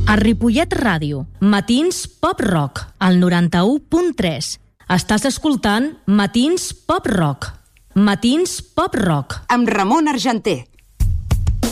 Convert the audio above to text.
A Ripollet Ràdio, Matins Pop Rock, al 91.3. Estàs escoltant Matins Pop Rock. Matins Pop Rock. Amb Ramon Argenter.